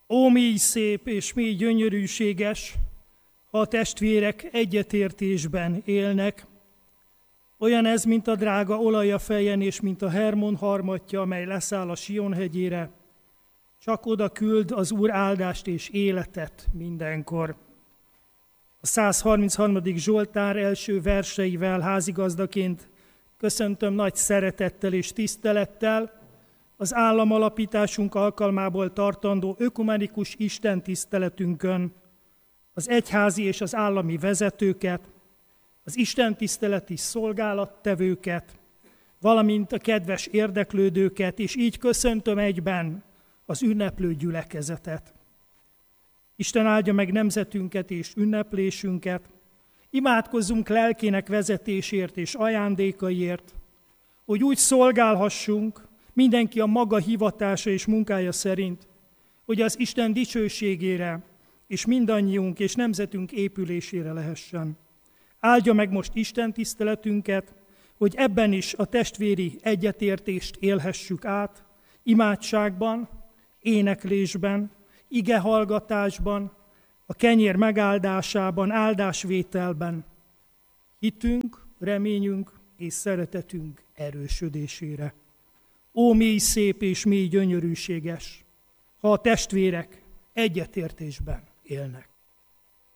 Ó, mély szép és mély gyönyörűséges, ha a testvérek egyetértésben élnek. Olyan ez, mint a drága olaj a fejen, és mint a Hermon harmatja, amely leszáll a Sion hegyére. Csak oda küld az Úr áldást és életet mindenkor. A 133. Zsoltár első verseivel házigazdaként köszöntöm nagy szeretettel és tisztelettel az államalapításunk alkalmából tartandó ökumenikus istentiszteletünkön az egyházi és az állami vezetőket, az istentiszteleti szolgálattevőket, valamint a kedves érdeklődőket, és így köszöntöm egyben az ünneplő gyülekezetet. Isten áldja meg nemzetünket és ünneplésünket, imádkozzunk lelkének vezetésért és ajándékaiért, hogy úgy szolgálhassunk mindenki a maga hivatása és munkája szerint, hogy az Isten dicsőségére és mindannyiunk és nemzetünk épülésére lehessen. Áldja meg most Isten tiszteletünket, hogy ebben is a testvéri egyetértést élhessük át, imádságban, éneklésben, igehallgatásban, a kenyér megáldásában, áldásvételben, hitünk, reményünk és szeretetünk erősödésére. Ó, mély szép és mély gyönyörűséges, ha a testvérek egyetértésben élnek.